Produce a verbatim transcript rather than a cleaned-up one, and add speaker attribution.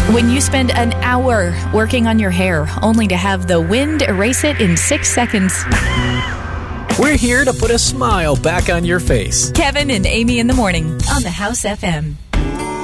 Speaker 1: When you spend an hour working on your hair only to have the wind erase it in six seconds.
Speaker 2: We're here to put a smile back on your face.
Speaker 1: Kevin and Amy in the morning on the House F M.